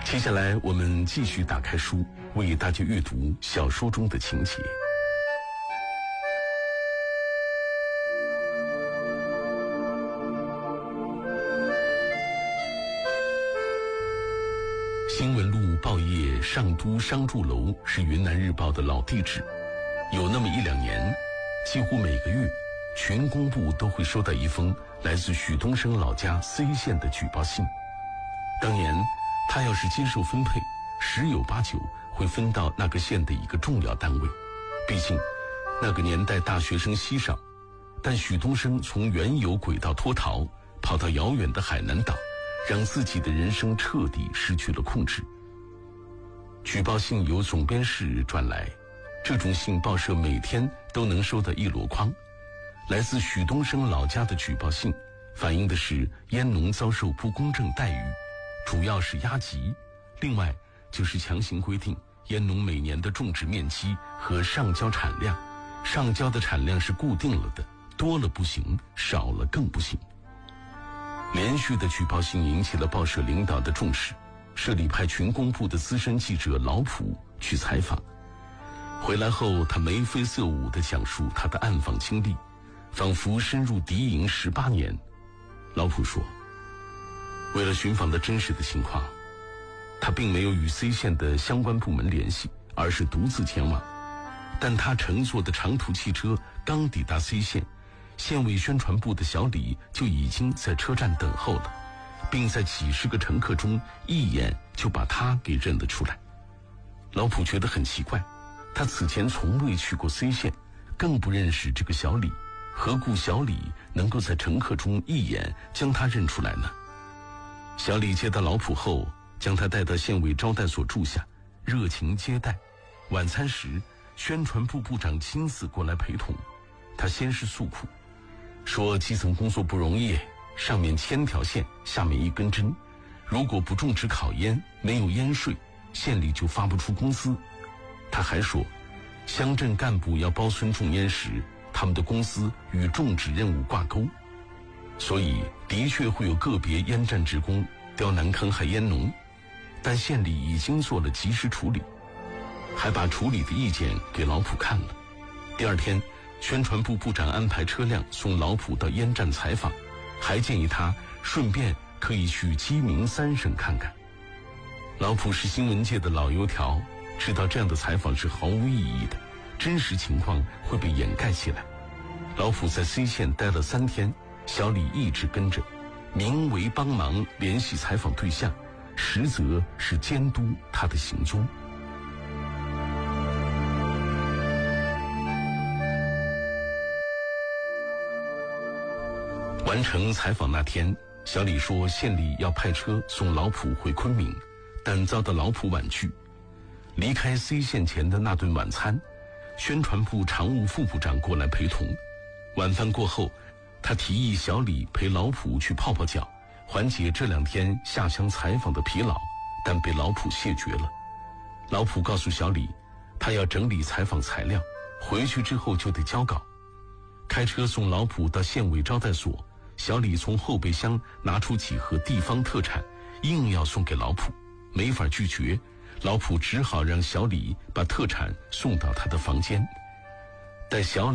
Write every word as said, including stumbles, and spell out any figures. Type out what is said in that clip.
接下来我们继续打开书，为大家阅读小说中的情节。新闻路报业上都商住楼是云南日报的老地址，有那么一两年，几乎每个月群工部都会收到一封来自许东升老家 C 县的举报信。当年他要是接受分配，十有八九会分到那个县的一个重要单位，毕竟那个年代大学生稀少。但许东升从原有轨道脱逃，跑到遥远的海南岛，让自己的人生彻底失去了控制。举报信由总编室转来，这种信报社每天都能收到一箩筐。来自许东升老家的举报信反映的是烟农遭受不公正待遇，主要是押级，另外就是强行规定烟农每年的种植面积和上交产量，上交的产量是固定了的，多了不行，少了更不行。连续的举报信引起了报社领导的重视，社里派群工部的资深记者老普去采访。回来后，他眉飞色舞地讲述他的暗访经历，仿佛深入敌营十八年。老普说，为了寻访的真实的情况，他并没有与 C 县的相关部门联系，而是独自前往。但他乘坐的长途汽车刚抵达 C 县，县委宣传部的小李就已经在车站等候了，并在几十个乘客中一眼就把他给认了出来。老普觉得很奇怪，他此前从未去过 C 县，更不认识这个小李，何故小李能够在乘客中一眼将他认出来呢？小李接到老普后，将他带到县委招待所住下，热情接待。晚餐时，宣传部部长亲自过来陪同。他先是诉苦，说基层工作不容易，上面千条线，下面一根针，如果不种植烤烟，没有烟税，县里就发不出工资。他还说，乡镇干部要包村种烟时，他们的工资与种植任务挂钩，所以的确会有个别烟站职工刁难坑害烟农，但县里已经做了及时处理，还把处理的意见给老普看了。第二天，宣传部部长安排车辆送老普到烟站采访，还建议他顺便可以去鸡鸣三省看看。老普是新闻界的老油条，知道这样的采访是毫无意义的，真实情况会被掩盖起来。老普在 C 县待了三天，小李一直跟着，名为帮忙联系采访对象，实则是监督他的行踪。完成采访那天，小李说县里要派车送老普回昆明，但遭到老普婉拒。离开 C 县前的那顿晚餐，宣传部常务副部长过来陪同。晚饭过后，他提议小李陪老普去泡泡脚，缓解这两天下乡采访的疲劳，但被老普谢绝了。老普告诉小李，他要整理采访材料，回去之后就得交稿。开车送老普到县委招待所，小李从后备箱拿出几盒地方特产，硬要送给老普，没法拒绝，老普只好让小李把特产送到他的房间。待小